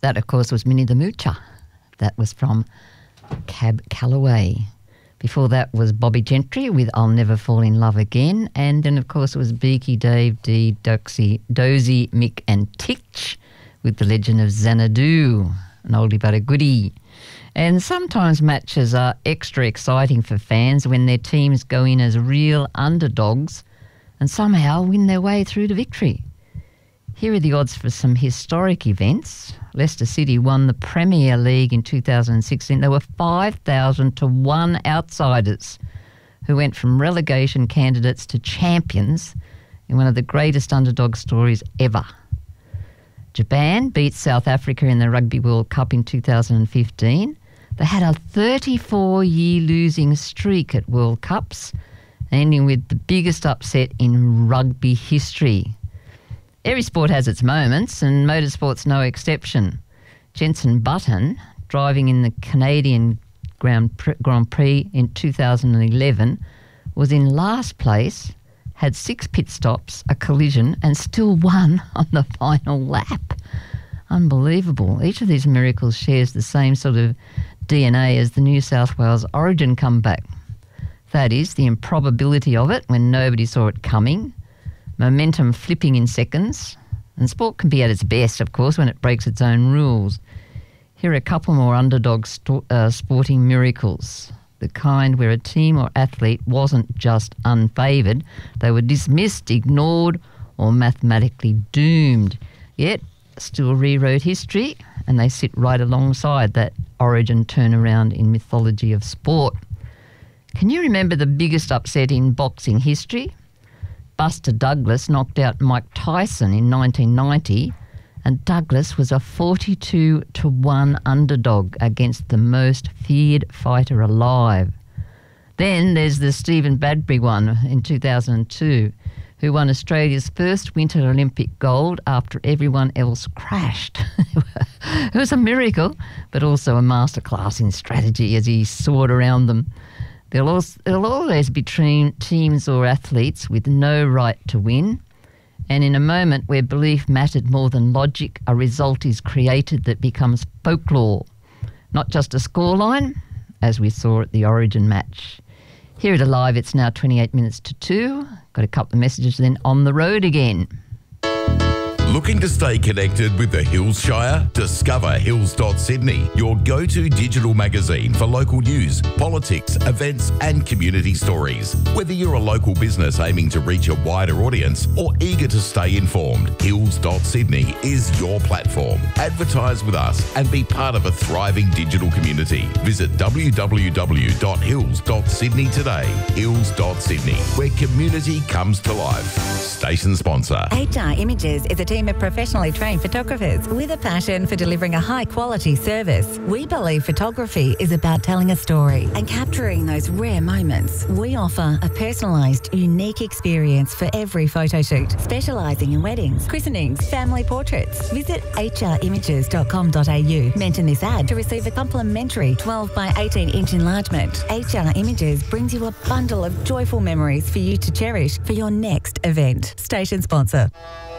That, of course, was Minnie the Moocher. That was from Cab Calloway. Before that was Bobby Gentry with I'll Never Fall in Love Again. And then, of course, it was Beaky, Dave, Dee, Dozy, Mick and Titch with The Legend of Xanadu, an oldie but a goodie. And sometimes matches are extra exciting for fans when their teams go in as real underdogs and somehow win their way through to victory. Here are the odds for some historic events. Leicester City won the Premier League in 2016. There were 5,000 to 1 outsiders who went from relegation candidates to champions in one of the greatest underdog stories ever. Japan beat South Africa in the Rugby World Cup in 2015. They had a 34-year losing streak at World Cups, ending with the biggest upset in rugby history. Every sport has its moments, and motorsport's no exception. Jenson Button, driving in the Canadian Grand Prix in 2011, was in last place, had 6 pit stops, a collision, and still won on the final lap. Unbelievable. Each of these miracles shares the same sort of DNA as the New South Wales Origin comeback. That is, the improbability of it when nobody saw it coming, momentum flipping in seconds, and sport can be at its best, of course, when it breaks its own rules. Here are a couple more underdog sporting miracles, the kind where a team or athlete wasn't just unfavoured, they were dismissed, ignored, or mathematically doomed, yet still rewrote history, and they sit right alongside that Origin turnaround in mythology of sport. Can you remember the biggest upset in boxing history? Buster Douglas knocked out Mike Tyson in 1990, and Douglas was a 42 to 1 underdog against the most feared fighter alive. Then there's the Stephen Badbury one in 2002, who won Australia's first Winter Olympic gold after everyone else crashed. It was a miracle, but also a masterclass in strategy as he soared around them. There'll always be teams or athletes with no right to win, and in a moment where belief mattered more than logic, a result is created that becomes folklore, not just a scoreline, as we saw at the Origin match. Here at Alive, it's now 28 minutes to 2. Got a couple of messages, then on the road again. Looking to stay connected with the Hills Shire? Discover Hills.Sydney, your go-to digital magazine for local news, politics, events and community stories. Whether you're a local business aiming to reach a wider audience or eager to stay informed, Hills.Sydney is your platform. Advertise with us and be part of a thriving digital community. Visit www.hills.sydney today. Hills.Sydney, where community comes to life. Station sponsor. HR Images is a team of professionally trained photographers with a passion for delivering a high-quality service. We believe photography is about telling a story and capturing those rare moments. We offer a personalised, unique experience for every photo shoot, specialising in weddings, christenings, family portraits. Visit hrimages.com.au. Mention this ad to receive a complimentary 12 by 18-inch enlargement. HR Images brings you a bundle of joyful memories for you to cherish for your next event. Station sponsor.